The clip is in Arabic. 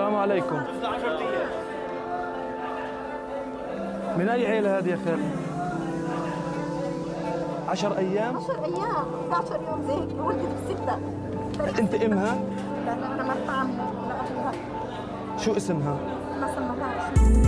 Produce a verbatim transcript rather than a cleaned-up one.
السلام عليكم. من أي عيلة هذه يا خال؟ عشر أيام؟ عشر أيام، أحد عشر يوم زي هيك، ولدت بستة. أنت أمها؟ لا لا، أنا مرت عمي لأبوها. شو اسمها؟ ما سمتهاش.